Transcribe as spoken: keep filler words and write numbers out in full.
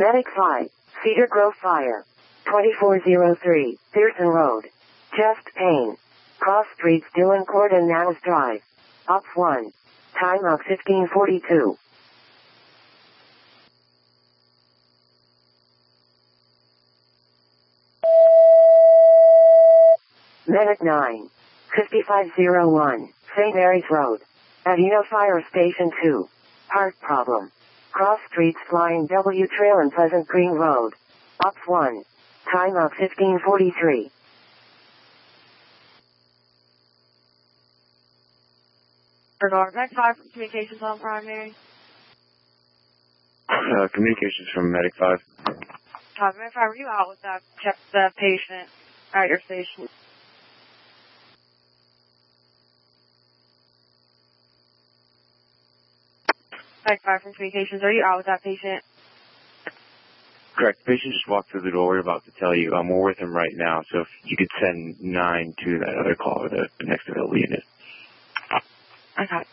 Medic five, Cedar Grove Fire. twenty-four oh three, Pearson Road. Chest pain. Cross streets Dillon Court and Naz Drive. Ops one. Time of fifteen forty-two. Medic nine, fifty-five oh one, Saint Mary's Road. Adeno Fire Station two. Heart problem. Cross streets Flying W Trail and Pleasant Green Road. Ops one. Time of fifteen forty-three. Regard, Medic five from Communications on Primary. Uh, communications from Medic five. Copy, Medic five, were you out with that, check the patient at your station? Medic five from Communications, are you out with that patient? Correct. The patient just walked through the door. We're about to tell you. Um, we're with him right now, so if you could send nine to that other call, the next available unit. Okay.